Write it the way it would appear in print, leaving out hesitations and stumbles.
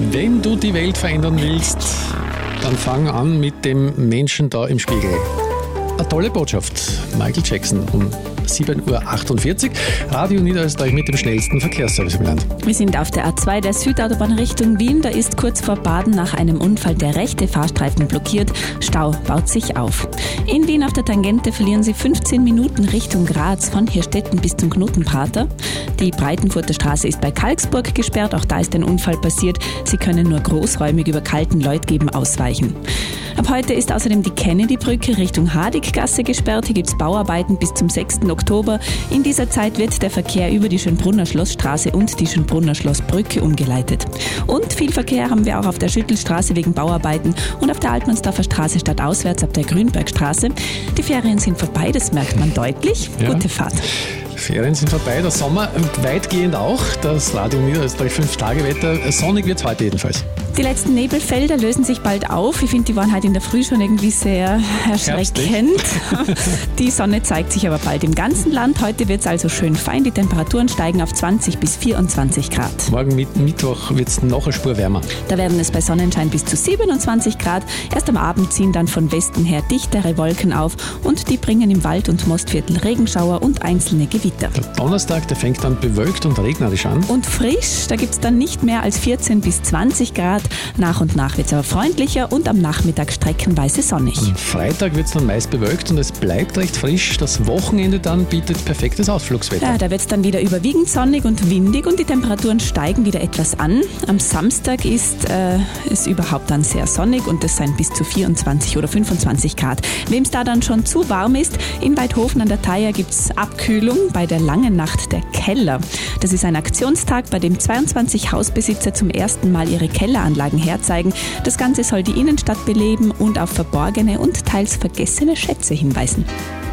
Wenn du die Welt verändern willst, dann fang an mit dem Menschen da im Spiegel. Eine tolle Botschaft. Michael Jackson um 7.48 Uhr. Radio Niederösterreich mit dem schnellsten Verkehrsservice im Land. Wir sind auf der A2 der Südautobahn Richtung Wien. Da ist kurz vor Baden nach einem Unfall der rechte Fahrstreifen blockiert. Stau baut sich auf. In Wien auf der Tangente verlieren Sie 15 Minuten Richtung Graz von Hirstetten bis zum Knotenprater. Die Breitenfurter Straße ist bei Kalksburg gesperrt. Auch da ist ein Unfall passiert. Sie können nur großräumig über Kaltenleutgeben ausweichen. Ab heute ist außerdem die Kennedy-Brücke Richtung Hadiggasse gesperrt. Hier gibt es Bauarbeiten bis zum 6. Oktober. In dieser Zeit wird der Verkehr über die Schönbrunner Schlossstraße und die Schönbrunner Schlossbrücke umgeleitet. Und viel Verkehr haben wir auch auf der Schüttelstraße wegen Bauarbeiten und auf der Altmannsdorfer Straße stadtauswärts ab der Grünbergstraße. Die Ferien sind vorbei, das merkt man deutlich. Ja. Gute Fahrt. Ferien sind vorbei, der Sommer weitgehend auch. Das Radio Niederösterreich 5-Tage-Wetter. Sonnig wird es heute jedenfalls. Die letzten Nebelfelder lösen sich bald auf. Ich finde, die waren heute in der Früh schon irgendwie sehr erschreckend. Die Sonne zeigt sich aber bald im ganzen Land. Heute wird es also schön fein. Die Temperaturen steigen auf 20 bis 24 Grad. Morgen Mittwoch wird es noch eine Spur wärmer. Da werden es bei Sonnenschein bis zu 27 Grad. Erst am Abend ziehen dann von Westen her dichtere Wolken auf und die bringen im Wald- und Mostviertel Regenschauer und einzelne Gewitter. Der Donnerstag, der fängt dann bewölkt und regnerisch an. Und frisch, da gibt es dann nicht mehr als 14 bis 20 Grad. Nach und nach wird es aber freundlicher und am Nachmittag streckenweise sonnig. Am Freitag wird es dann meist bewölkt und es bleibt recht frisch. Das Wochenende dann bietet perfektes Ausflugswetter. Ja, da wird es dann wieder überwiegend sonnig und windig und die Temperaturen steigen wieder etwas an. Am Samstag ist es überhaupt dann sehr sonnig und es seien bis zu 24 oder 25 Grad. Wem es da dann schon zu warm ist, in Weidhofen an der Thaya gibt es Abkühlung bei der langen Nacht der Keller. Das ist ein Aktionstag, bei dem 22 Hausbesitzer zum ersten Mal ihre Kelleranlagen herzeigen. Das Ganze soll die Innenstadt beleben und auf verborgene und teils vergessene Schätze hinweisen.